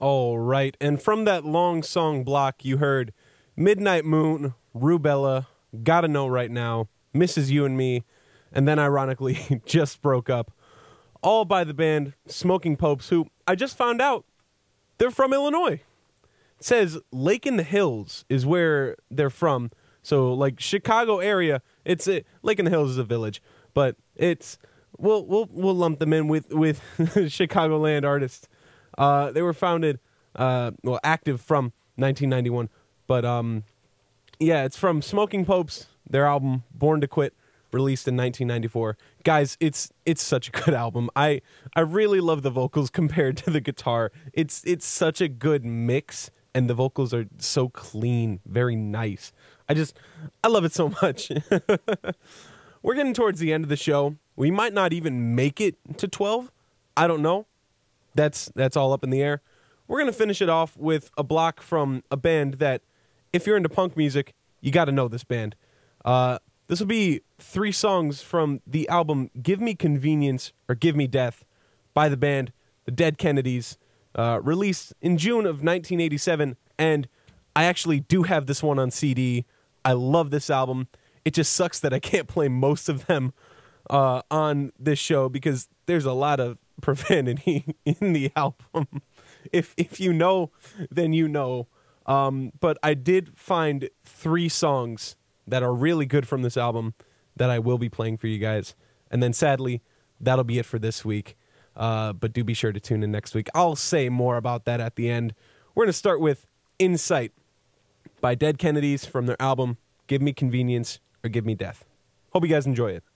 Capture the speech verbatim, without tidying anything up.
All right, and from that long song block, you heard Midnight Moon, Rubella, Gotta Know Right Now, Misses You and Me, and then ironically, Just Broke Up, all by the band Smoking Popes, who I just found out they're from Illinois. It says Lake in the Hills is where they're from, so like Chicago area. It's a, Lake in the Hills is a village, but it's we'll we'll we'll lump them in with with Chicagoland artists. Uh, they were founded, uh, well, active from nineteen ninety-one, but um, yeah, it's from Smoking Popes. Their album Born to Quit, released in nineteen ninety-four. Guys, it's it's such a good album. I I really love the vocals compared to the guitar. It's it's such a good mix, and the vocals are so clean, very nice. I just I love it so much. We're getting towards the end of the show. We might not even make it to twelve. I don't know. That's that's all up in the air. We're going to finish it off with a block from a band that, if you're into punk music, you got to know this band. Uh, this will be three songs from the album Give Me Convenience or Give Me Death by the band The Dead Kennedys, uh, released in June of nineteen eighty-seven. And I actually do have this one on C D. I love this album. It just sucks that I can't play most of them uh, on this show because there's a lot of profanity in the album. If if you know, then you know. Um, but I did find three songs that are really good from this album that I will be playing for you guys. And then sadly, that'll be it for this week. Uh, but do be sure to tune in next week. I'll say more about that at the end. We're going to start with Insight by Dead Kennedys from their album Give Me Convenience or Give Me Death. Hope you guys enjoy it.